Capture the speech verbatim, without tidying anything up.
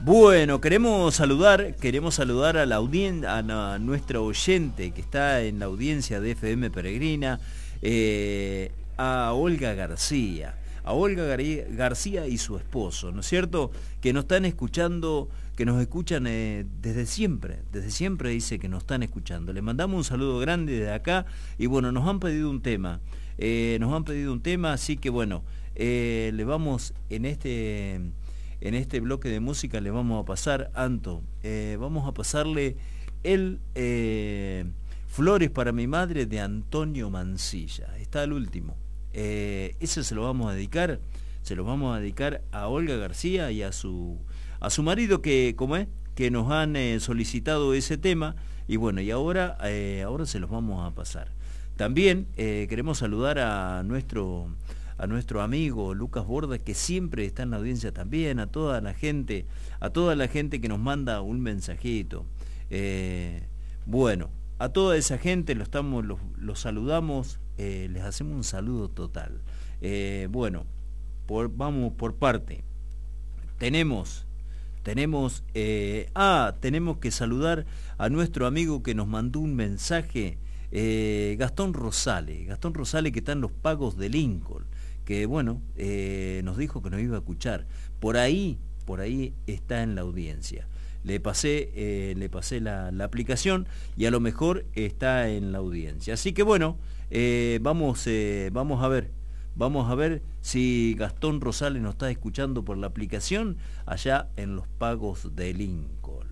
Bueno, queremos saludar, queremos saludar a la audiencia, a, na- nuestra oyente que está en la audiencia de F M Peregrina, eh, a Olga García, a Olga Gar- García y su esposo, ¿no es cierto? Que nos están escuchando, que nos escuchan eh, desde siempre, desde siempre dice que nos están escuchando. Les mandamos un saludo grande desde acá y bueno, nos han pedido un tema, eh, nos han pedido un tema, así que bueno, eh, le vamos en este... En este bloque de música le vamos a pasar, Anto, eh, vamos a pasarle el eh, Flores para mi madre de Antonio Mancilla. Está el último. Eh, ese se lo vamos a dedicar, se lo vamos a dedicar a Olga García y a su a su marido que, ¿cómo es? Que nos han eh, solicitado ese tema y bueno, y ahora, eh, ahora se los vamos a pasar. También eh, queremos saludar a nuestro a nuestro amigo Lucas Borda, que siempre está en la audiencia también, a toda la gente, a toda la gente que nos manda un mensajito. Eh, bueno, a toda esa gente lo estamos, los, los saludamos, eh, les hacemos un saludo total. Eh, bueno, por, vamos por parte. Tenemos, tenemos, eh, ah, tenemos que saludar a nuestro amigo que nos mandó un mensaje, eh, Gastón Rosales, Gastón Rosales que está en los pagos de Lincoln, que bueno, eh, nos dijo que nos iba a escuchar. Por ahí, por ahí está en la audiencia. Le pasé, eh, le pasé la, la aplicación y a lo mejor está en la audiencia. Así que bueno, eh, vamos, eh, vamos a ver, vamos a ver si Gastón Rosales nos está escuchando por la aplicación allá en los pagos de Lincoln.